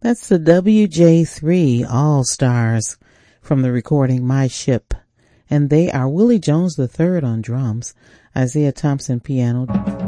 That's the WJ3 All-Stars from the recording My Ship. And they are Willie Jones III on drums, Isaiah Thompson piano,